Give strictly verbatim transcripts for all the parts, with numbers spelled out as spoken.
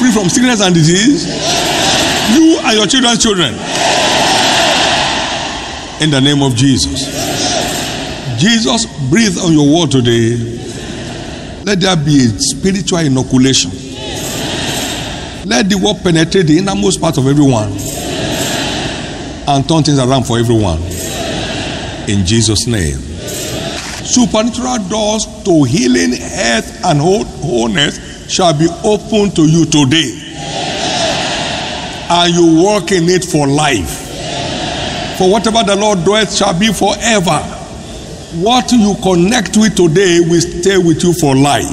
free from sickness and disease. You and your children's children. In the name of Jesus. Jesus, breathe on your word today. Let there be a spiritual inoculation. Let the word penetrate the innermost part of everyone and turn things around for everyone. In Jesus' name. Supernatural doors to healing, health, and wholeness shall be opened to you today. And you walk in it for life. For whatever the Lord doeth shall be forever. What you connect with today will stay with you for life.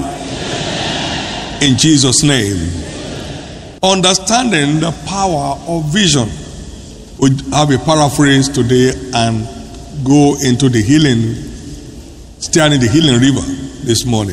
In Jesus' name. Understanding the power of vision. We have a paraphrase today and go into the healing, stand in the healing river this morning.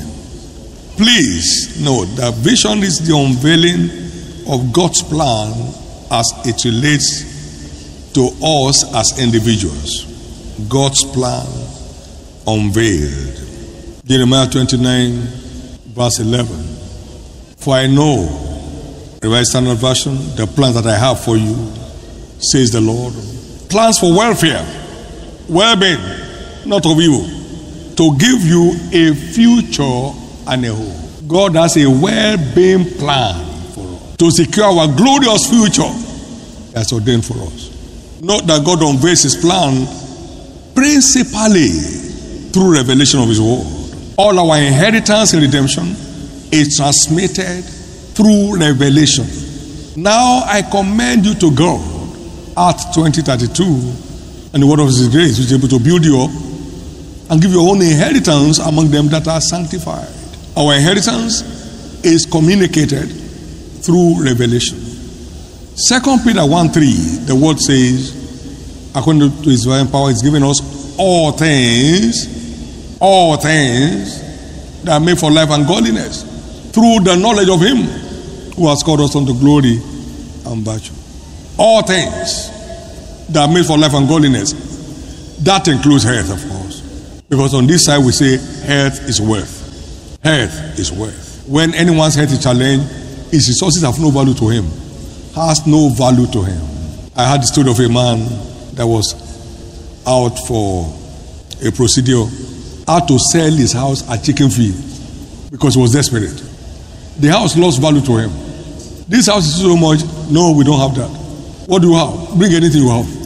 Please note that vision is the unveiling of God's plan as it relates to us as individuals. God's plan unveiled. Jeremiah twenty-nine verse eleven. For I know, Revised Standard Version, the plans that I have for you, says the Lord. Plans for welfare, well-being, not of evil, to give you a future and a hope. God has a well-being plan for us to secure our glorious future that's ordained for us. Note that God unveils his plan principally through revelation of his word. All our inheritance in redemption is transmitted through revelation. Now I commend you to God, Acts twenty thirty-two, and the word of his grace, which is able to build you up and give your own inheritance among them that are sanctified. Our inheritance is communicated through revelation. Second Peter one three, the word says, according to his divine power, he's given us all things, all things that are made for life and godliness, through the knowledge of him who has called us unto glory and virtue. All things that are made for life and godliness. That includes health, of course. Because on this side we say health is wealth. Health is wealth. When anyone's health is challenged, his resources have no value to him. Has no value to him. I had the story of a man that was out for a procedure, had to sell his house at Chicken Field because he was desperate. The house lost value to him. This house is so much. No, we don't have that. What do you have? Bring anything you have.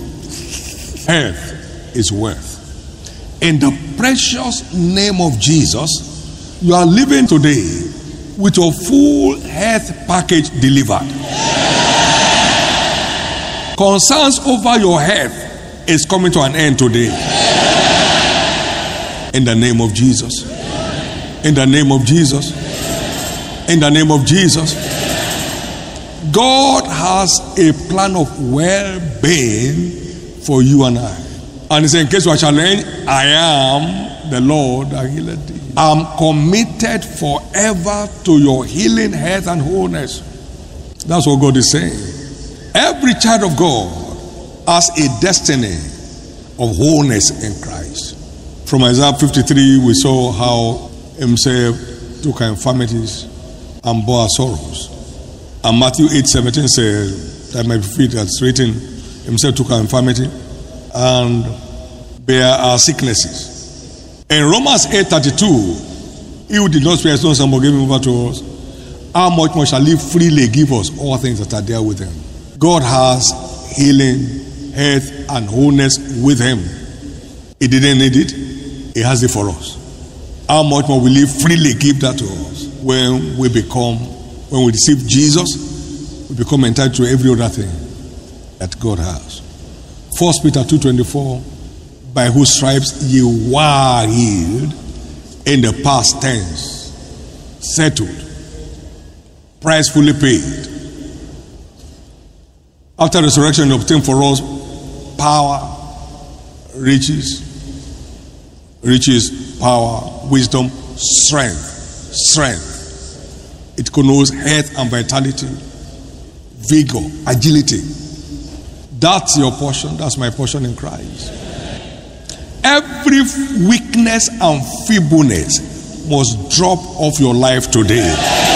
Health is wealth. In the precious name of Jesus, you are living today with your full health package delivered. Concerns over your health is coming to an end today. In the name of Jesus. In the name of Jesus. In the name of Jesus. God has a plan of well-being for you and I. And he said, in case you are challenged, I am the Lord that healeth thee. I'm committed forever to your healing, health, and wholeness. That's what God is saying. Every child of God has a destiny of wholeness in Christ. From Isaiah fifty-three, we saw how himself took our infirmities and bore our sorrows. And Matthew eight seventeen says, that my feet that's written, himself took our infirmity and bear our sicknesses. In Romans eight thirty-two, he who did not spare his own son but gave him over to us, how much more shall he freely give us all things that are there with him? God has healing, health, and wholeness with him. He didn't need it. He has it for us. How much more will he freely give that to us when we become, when we receive Jesus, we become entitled to every other thing that God has. First Peter two twenty-four, by whose stripes ye were healed, in the past tense, settled, price fully paid. After resurrection, he obtained for us power, riches, riches, power, wisdom, strength, strength. It connotes health and vitality, vigor, agility. That's your portion. That's my portion in Christ. Every weakness and feebleness must drop off your life today.